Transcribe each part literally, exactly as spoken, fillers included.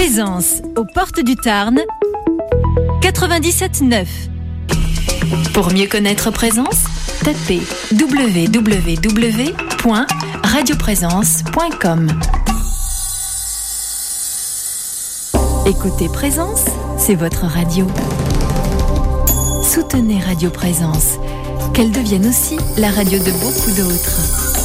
Présence aux portes du Tarn, quatre-vingt-dix-sept neuf. Pour mieux connaître Présence, tapez w w w point radio présence point com. Écoutez Présence, c'est votre radio. Soutenez Radio Présence, qu'elle devienne aussi la radio de beaucoup d'autres.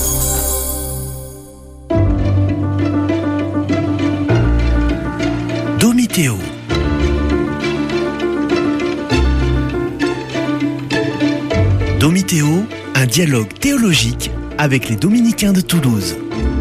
Domitéo. Domitéo, un dialogue théologique avec les dominicains de Toulouse.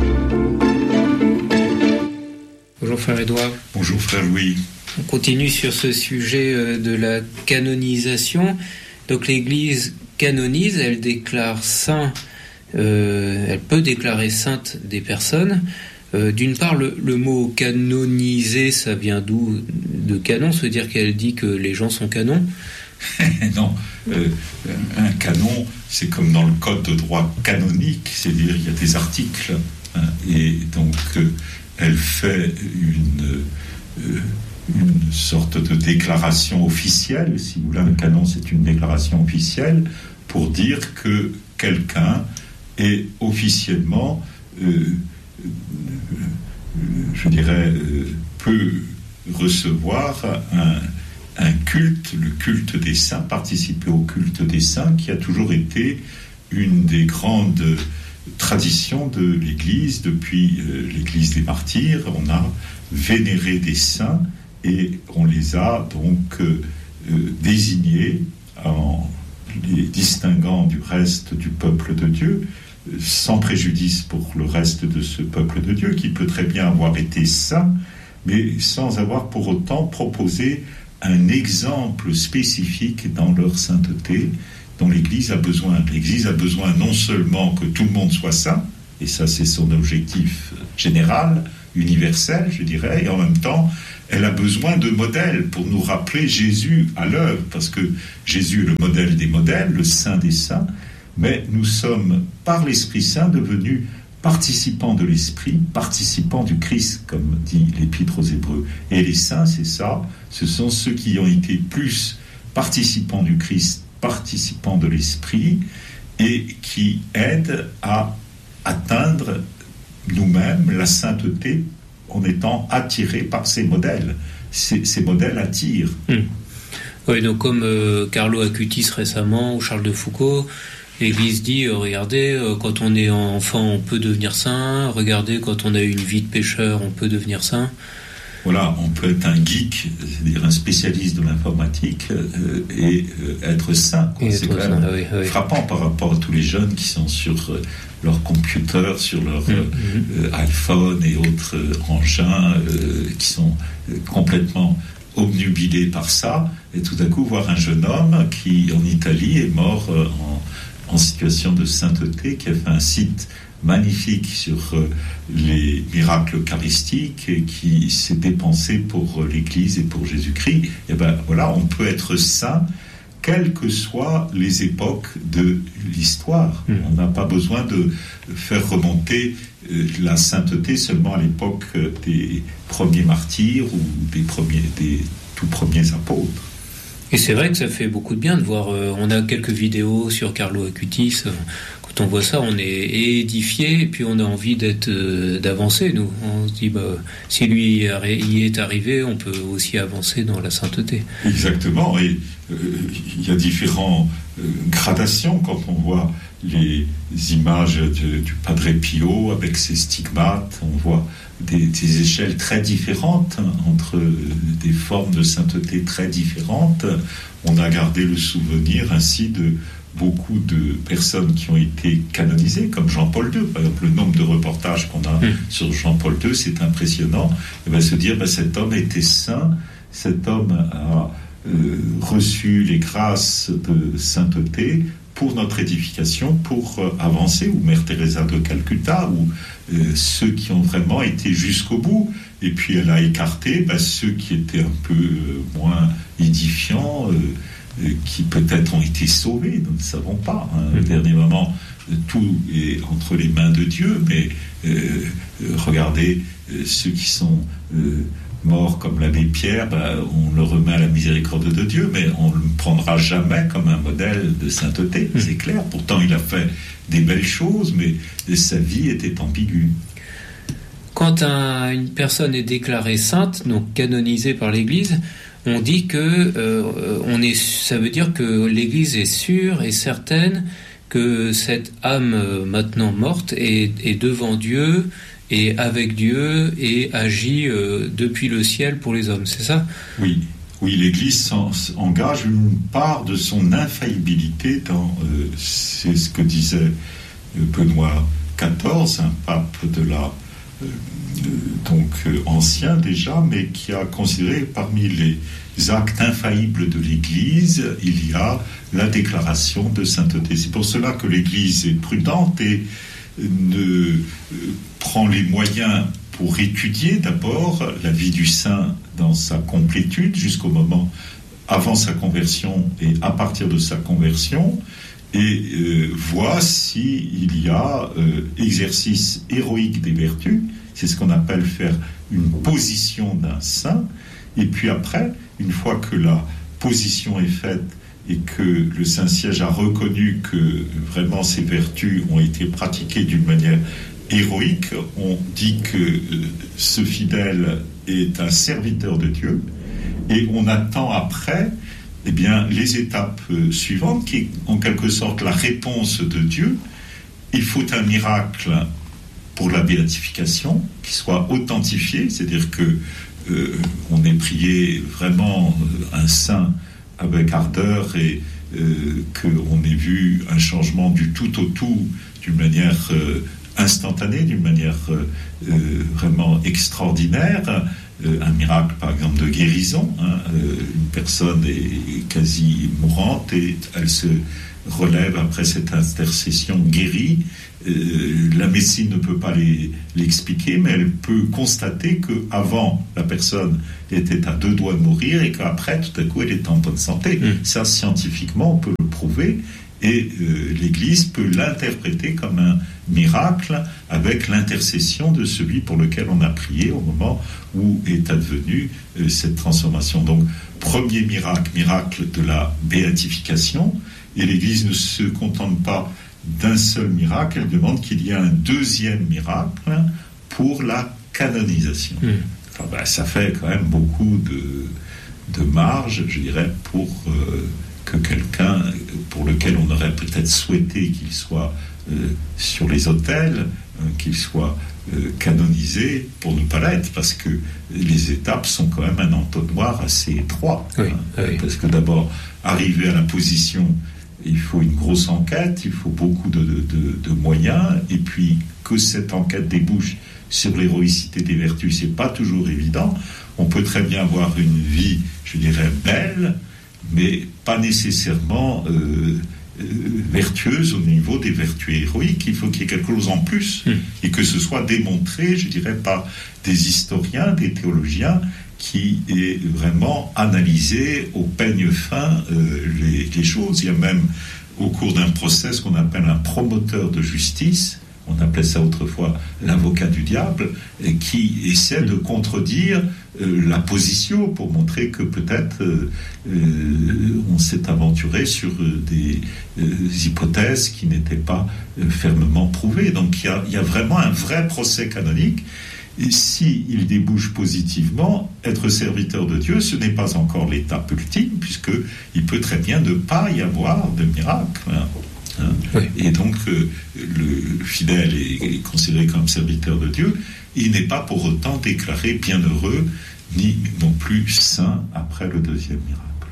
Bonjour frère Édouard. Bonjour frère Louis. On continue sur ce sujet de la canonisation. Donc l'Église canonise, elle déclare saint, euh, elle peut déclarer sainte des personnes. Euh, d'une part, le, le mot canoniser, ça vient d'où? De canon, ça veut dire qu'elle dit que les gens sont canons? Non, euh, un canon, c'est comme dans le code de droit canonique, c'est-à-dire il y a des articles, hein, et donc euh, elle fait une, euh, une sorte de déclaration officielle, si vous voulez. Un canon, c'est une déclaration officielle pour dire que quelqu'un est officiellement, euh, euh, je dirais, euh, peut recevoir un un culte, le culte des saints, participer au culte des saints, qui a toujours été une des grandes traditions de l'Église. Depuis euh, l'Église des martyrs, on a vénéré des saints et on les a donc euh, euh, désignés en les distinguant du reste du peuple de Dieu, euh, sans préjudice pour le reste de ce peuple de Dieu, qui peut très bien avoir été saint, mais sans avoir pour autant proposé un exemple spécifique dans leur sainteté dont l'Église a besoin. L'Église a besoin non seulement que tout le monde soit saint, et ça c'est son objectif général, universel je dirais, et en même temps elle a besoin de modèles pour nous rappeler Jésus à l'œuvre, parce que Jésus est le modèle des modèles, le saint des saints, mais nous sommes par l'Esprit Saint devenus participants de l'Esprit, participants du Christ, comme dit l'Épître aux Hébreux. Et les saints, c'est ça, ce sont ceux qui ont été plus participants du Christ, participants de l'Esprit, et qui aident à atteindre nous-mêmes la sainteté en étant attirés par ces modèles. Ces, ces modèles attirent. Mmh. Oui, donc comme euh, Carlo Acutis récemment, ou Charles de Foucault, l'Église dit, euh, regardez, euh, quand on est enfant, on peut devenir saint. Regardez, quand on a une vie de pécheur, on peut devenir saint. Voilà, on peut être un geek, c'est-à-dire un spécialiste de l'informatique, euh, et euh, être saint. Et c'est être quand même saint, oui, oui. frappant par rapport à tous les jeunes qui sont sur euh, leur computer, sur leur mmh, euh, mmh. iPhone et autres euh, engins euh, qui sont euh, complètement obnubilés par ça. Et tout à coup, voir un jeune homme qui, en Italie, est mort euh, en en situation de sainteté, qui a fait un site magnifique sur euh, les miracles eucharistiques et qui s'est dépensé pour euh, l'Église et pour Jésus-Christ. Et ben voilà, on peut être saint quelles que soient les époques de l'histoire. Mmh. On n'a pas besoin de faire remonter euh, la sainteté seulement à l'époque des premiers martyrs ou des premiers, des tout premiers apôtres. Et c'est vrai que ça fait beaucoup de bien de voir, euh, on a quelques vidéos sur Carlo Acutis, euh, quand on voit ça, on est édifié, et puis on a envie d'être, euh, d'avancer, nous. On se dit, bah, si lui y est arrivé, on peut aussi avancer dans la sainteté. Exactement, et il euh, y a différentes euh, gradations quand on voit les images de, du Padre Pio avec ses stigmates, on voit Des, des échelles très différentes, hein, entre des formes de sainteté très différentes. On a gardé le souvenir ainsi de beaucoup de personnes qui ont été canonisées, comme Jean-Paul deux. Par exemple, le nombre de reportages qu'on a mmh. sur Jean-Paul deux, c'est impressionnant. Et bien, se dire, ben, cet homme était saint, cet homme a euh, reçu les grâces de sainteté pour notre édification, pour euh, avancer, ou Mère Teresa de Calcutta, ou euh, ceux qui ont vraiment été jusqu'au bout. Et puis elle a écarté bah, ceux qui étaient un peu euh, moins édifiants, euh, euh, qui peut-être ont été sauvés, nous ne savons pas. Hein. Mmh. Au dernier moment, tout est entre les mains de Dieu, mais euh, euh, regardez euh, ceux qui sont euh, mort comme l'abbé Pierre, ben, on le remet à la miséricorde de Dieu, mais on ne le prendra jamais comme un modèle de sainteté, mmh. c'est clair. Pourtant, il a fait des belles choses, mais sa vie était ambiguë. Quand un, une personne est déclarée sainte, donc canonisée par l'Église, on dit que euh, on est, ça veut dire que l'Église est sûre et certaine que cette âme euh, maintenant morte est, est devant Dieu et avec Dieu et agit euh, depuis le ciel pour les hommes, c'est ça ? Oui, oui, l'Église engage une part de son infaillibilité dans, euh, c'est ce que disait Benoît quatorze, un pape de la Euh, donc euh, ancien déjà, mais qui a considéré parmi les actes infaillibles de l'Église, il y a la déclaration de sainteté. C'est pour cela que l'Église est prudente et ne euh, prend les moyens pour étudier d'abord la vie du saint dans sa complétude jusqu'au moment avant sa conversion et à partir de sa conversion, et euh, voit s'il y a euh, exercice héroïque des vertus, c'est ce qu'on appelle faire une position d'un saint, et puis après, une fois que la position est faite et que le Saint-Siège a reconnu que vraiment ces vertus ont été pratiquées d'une manière héroïque, on dit que euh, ce fidèle est un serviteur de Dieu, et on attend après eh bien, les étapes euh, suivantes, qui est en quelque sorte la réponse de Dieu. Il faut un miracle pour la béatification, qui soit authentifié, c'est-à-dire que euh, on ait prié vraiment euh, un saint avec ardeur et euh, qu'on ait vu un changement du tout au tout d'une manière euh, instantanée, d'une manière euh, euh, vraiment extraordinaire. Euh, un miracle, par exemple, de guérison. Hein, euh, une personne est quasi mourante et elle se relève après cette intercession guérie. Euh, la médecine ne peut pas les, l'expliquer, mais elle peut constater qu'avant, la personne était à deux doigts de mourir et qu'après, tout à coup, elle est en bonne santé. Mmh. Ça, scientifiquement, on peut le prouver. Et euh, l'Église peut l'interpréter comme un miracle avec l'intercession de celui pour lequel on a prié au moment où est advenue euh, cette transformation. Donc, premier miracle, miracle de la béatification. Et l'Église ne se contente pas d'un seul miracle, elle demande qu'il y ait un deuxième miracle pour la canonisation. Mmh. Enfin, ben, ça fait quand même beaucoup de, de marge, je dirais, pour... Euh, que quelqu'un pour lequel on aurait peut-être souhaité qu'il soit euh, sur les autels, euh, qu'il soit euh, canonisé, pour ne pas l'être, parce que les étapes sont quand même un entonnoir assez étroit. Oui, hein, oui. Parce que d'abord, arriver à la position, il faut une grosse enquête, il faut beaucoup de, de, de moyens, et puis que cette enquête débouche sur l'héroïcité des vertus, c'est pas toujours évident. On peut très bien avoir une vie, je dirais, belle, mais pas nécessairement euh, euh, vertueuse au niveau des vertus héroïques. Il faut qu'il y ait quelque chose en plus, mmh. et que ce soit démontré, je dirais, par des historiens, des théologiens, qui aient vraiment analysé au peigne fin euh, les, les choses. Il y a même, au cours d'un procès, ce qu'on appelle un promoteur de justice, on appelait ça autrefois l'avocat du diable, et qui essaie de contredire euh, la position pour montrer que peut-être euh, euh, on s'est aventuré sur euh, des euh, hypothèses qui n'étaient pas euh, fermement prouvées. Donc il y a, il y a vraiment un vrai procès canonique. Et s'il débouche positivement, être serviteur de Dieu, ce n'est pas encore l'étape ultime, puisqu'il peut très bien ne pas y avoir de miracle. Hein. Hein. Oui. Et donc euh, le fidèle est, est considéré comme serviteur de Dieu. Il n'est pas pour autant déclaré bienheureux ni non plus saint après le deuxième miracle.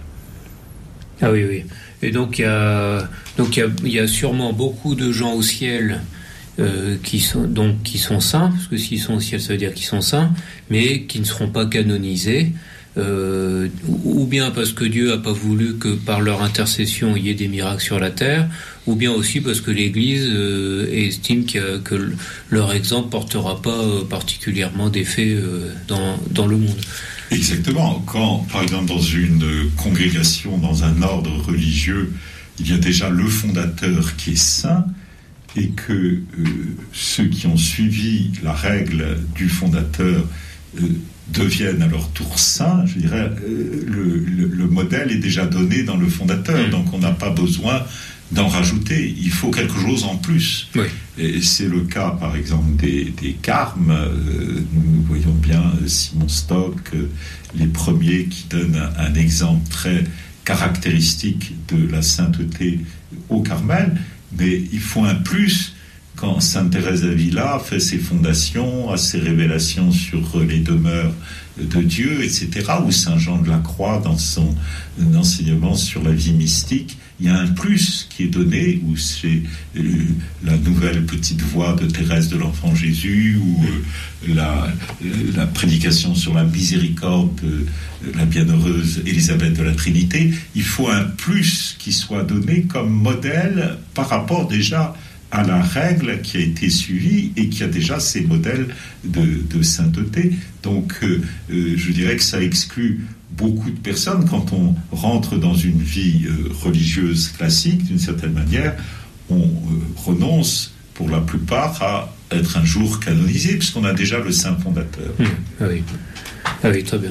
Ah oui, oui. Et donc il y a donc il y a, il y a sûrement beaucoup de gens au ciel euh, qui sont donc qui sont saints, parce que s'ils sont au ciel, ça veut dire qu'ils sont saints, mais qui ne seront pas canonisés. Euh, ou bien parce que Dieu n'a pas voulu que par leur intercession il y ait des miracles sur la terre, ou bien aussi parce que l'Église euh, estime que, que leur exemple portera pas euh, particulièrement d'effet euh, dans, dans le monde. Exactement. Quand, par exemple, dans une congrégation, dans un ordre religieux, il y a déjà le fondateur qui est saint, et que euh, ceux qui ont suivi la règle du fondateur euh, deviennent à leur tour saints, je dirais, euh, le, le, le modèle est déjà donné dans le fondateur, mmh. donc on n'a pas besoin d'en rajouter. Il faut quelque chose en plus. Oui. Et c'est le cas, par exemple, des, des carmes. Euh, nous voyons bien Simon Stock, euh, les premiers qui donnent un, un exemple très caractéristique de la sainteté au Carmel. Mais il faut un plus quand Sainte Thérèse d'Avila fait ses fondations, a ses révélations sur les demeures de Dieu, et cetera, ou Saint Jean de la Croix dans son enseignement sur la vie mystique. Il y a un plus qui est donné, ou c'est euh, la nouvelle petite voix de Thérèse de l'Enfant Jésus, ou euh, la, la prédication sur la miséricorde de la bienheureuse Élisabeth de la Trinité. Il faut un plus qui soit donné comme modèle par rapport déjà à la règle qui a été suivie et qui a déjà ses modèles de, de sainteté. Donc, euh, euh, je dirais que ça exclut beaucoup de personnes. Quand on rentre dans une vie euh, religieuse classique, d'une certaine manière, on euh, renonce pour la plupart à être un jour canonisé, puisqu'on a déjà le saint fondateur. Mmh, ah oui. Ah oui, très bien.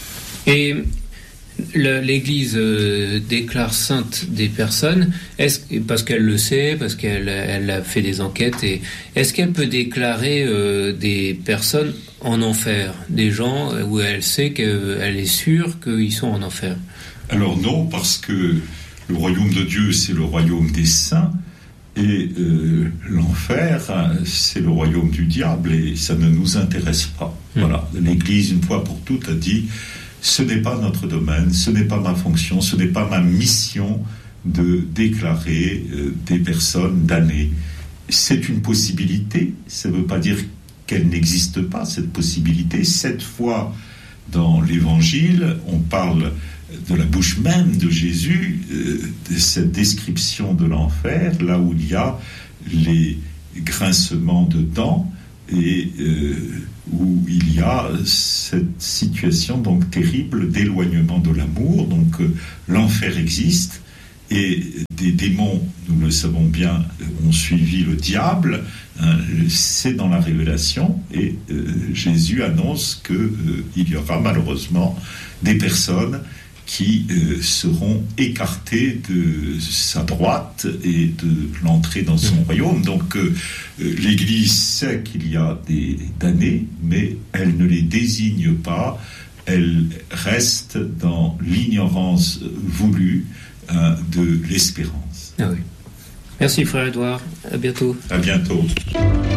Et le, l'Église euh, déclare sainte des personnes, est-ce, parce qu'elle le sait, parce qu'elle elle a fait des enquêtes, et est-ce qu'elle peut déclarer euh, des personnes en enfer, des gens où elle sait qu'elle est sûre qu'ils sont en enfer? Alors non, parce que le royaume de Dieu, c'est le royaume des saints, et euh, l'enfer, c'est le royaume du diable, et ça ne nous intéresse pas. Mmh. Voilà, l'Église, une fois pour toutes, a dit: ce n'est pas notre domaine, ce n'est pas ma fonction, ce n'est pas ma mission de déclarer euh, des personnes damnées. C'est une possibilité, ça ne veut pas dire qu'elle n'existe pas, cette possibilité. Sept fois dans l'Évangile, on parle de la bouche même de Jésus, euh, de cette description de l'enfer, là où il y a les grincements de dents, et euh, où il y a cette situation donc terrible d'éloignement de l'amour. Donc euh, l'enfer existe, et des démons, nous le savons bien, ont suivi le diable, hein, c'est dans la Révélation, et euh, Jésus annonce qu'il euh, y aura malheureusement des personnes qui euh, seront écartés de sa droite et de l'entrée dans son mmh. royaume. Donc euh, l'Église sait qu'il y a des damnés, mais elle ne les désigne pas, elle reste dans l'ignorance voulue hein, de l'espérance. Ah oui. Merci frère Édouard, à bientôt. À bientôt.